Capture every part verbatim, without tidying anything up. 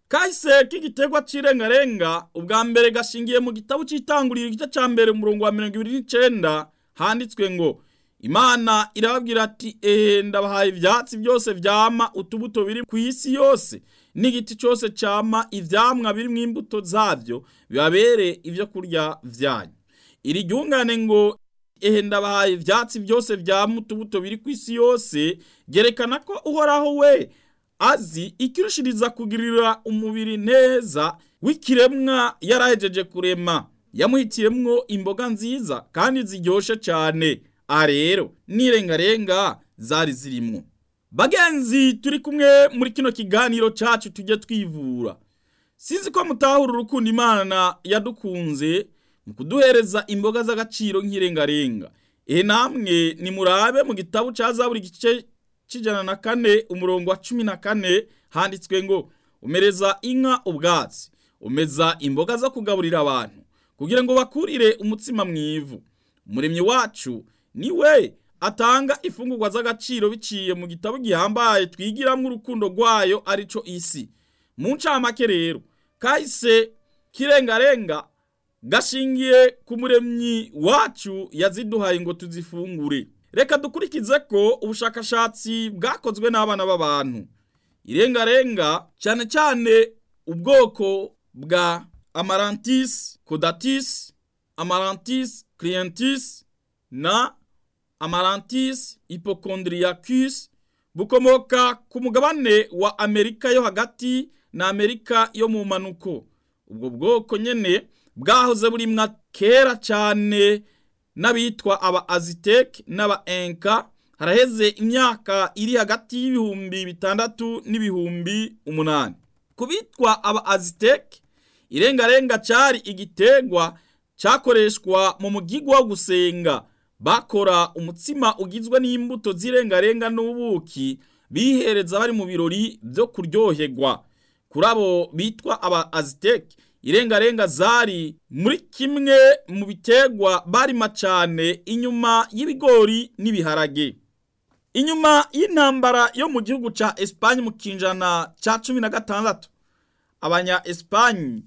Kahise k'igiterwa c'irengarenga ubwa mbere gashingiye mu gitabo c'itanguriro igice ca mbere mu murongo wa mirongo ibiri n'icenda handitswe ngo Imana irababwira ati ehe ndabahaye ivyatsi byose vyama utubuto biri ku isi yose n'igiti cyose cama ivyamwa biri mu imbuto zavyo bibabere ivyo kurya vyanyu. Iri ryungane ngo ehe ndabahaye ivyatsi byose vyama utubuto biri ku isi yose gerekana ko Uhoraho we azi ikirushiriza kugirira umubiri neza w'ikiremwa yarahejeje kurema, yamuhitiyemwo imboga nziza kandi ziryoshe cyane. Aha rero n'irengarenga zari zirimwo. Bagenzi turi kumwe muri kino kiganiro cacu tujye twivura. Sinzi ko mutahura urukundo Imana yadukunze mu kuduhereza imboga z'agaciro nk'irengarenga. Ehe namwe nimurabe mu gitabo ca Zaburi igice c'ijana na kane umurongo wa cumi na kane handitswe ngo umereza inka ubwatsi, umeza imboga zo kugaburira abantu kugira ngo bakurire umutsima mwivu. Umuremyi wacu niwe atanga ifungurwa z'agaciro biciye mu gitabo gihambaye twigiramwo urukundo rwayo arico isi. Mu ncamake rero kahise k'irengarenga gashingiye ku muremyi wacu yaziduhaye ngo tuzifungure. Reka dukurikize ko ubushakashatsi bwakozwe n'abana b'abantu. Irengarenga cyane cyane ubwoko bwa Amaranthus caudatus, Amaranthus clientis na Amaranthus hypochondriacus bukomoka ku mugabane wa Amerika yo hagati na Amerika yo mu manuko. Ubwo bwoko nyene bwahoze buri mwa kera cyane n'abitwa aba Aztec n'aba Inca haraheze imyaka iri hagati y'ibihumbi bitandatu n'ibihumbi umunani. Kubitwa aba Aztec irengarenga cari igitegwa cakoreshwa mu mugigwa wo gusenga. Bakora umutsima ugizwe n'imbuto z'irengarenga n'ubuki bihereza bari mu birori byo kuryoherwa. Kurabo bitwa aba Aztec irengarenga zari muri kimwe mu bitegwa barima cane inyuma y'ibigori n'ibiharage. Inyuma y'intambara yo mu gihugu ca Espagne mu kinjana ca cumi na gatandatu abanya Espagne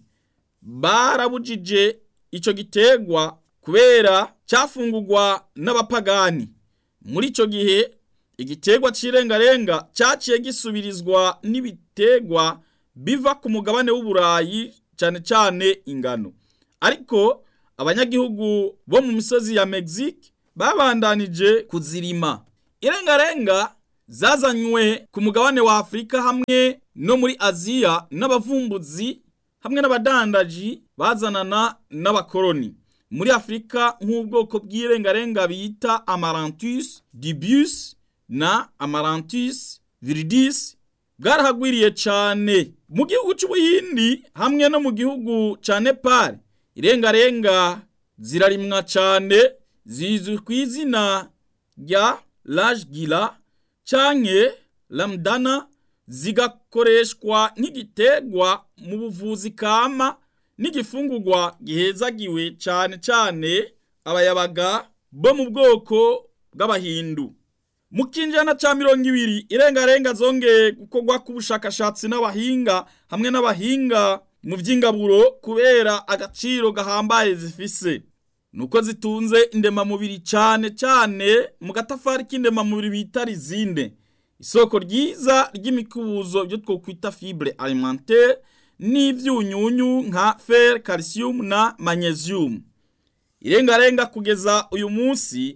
barabujije ico gitegwa kubera cyafungurwa n'abapagani. Muri ico gihe igitegwa c'irengarenga cyaciye gisubirizwa n'ibitegwa biva ku mugabane w'Uburayi cyane cyane ingano. Ariko abanyagihugu bo mu misozi ya Mexique babandanije kuzirima. Irengarenga zazanywe ku mugabane wa Afrika hamwe no muri Aziya n'abavumbuzi hamwe n'abadandaji bazanana n'abakoloni. Muri Afrika nk'ubwoko bw'irengarenga bita Amaranthus dubius na Amaranthus viridis bwarahagwiriye cyane. Mu gihugu c'Ubuhindi hamwe no mu gihugu ca Nepal irengarenga zirarimwa cyane, zizwi ku izina rya Rajgila canke Lamdana, zigakoreshwa nk'igitegwa mu buvuzi kama n'igifungurwa gihezagiwe cyane cyane abayabaga bo mu bwoko bw'abahindu. Mu kinjana ca mirongo ibiri irengarenga zongeye gukorwa ku bushakashatsi n'abahinga hamwe n'abahinga mu vy'ingaburo kubera agaciro gahambaye zifise. Nuko zitunze indemamubiri cyane cyane mu gatafari k'indemamubiri bita rizine, isoko ryiza ry'imikubuzo byo twokwita fibre alimentaire n'ivyunyunyu nka fer, calcium na magnesium. Irengarenga kugeza uyu munsi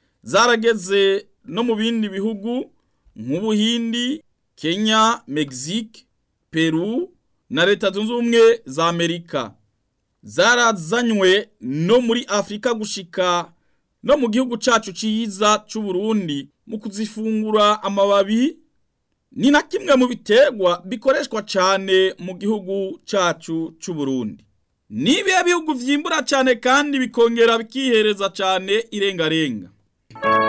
zarageze no mu bindi bihugu nk'Ubuhindi, Kenya, Mexique, Peru na Leta Zunze Ubumwe za Amerika. Zarazanywe no muri Afrika gushika no mu gihugu cacu ciza c'u Burundi mu kuzifungura amababi. Ni na kimwe mu bitegwa bikoreshwa cyane mu gihugu cacu c'u Burundi. Nibihe bihugu vyimbura cyane kandi bikongera bikihereza cyane irengarenga?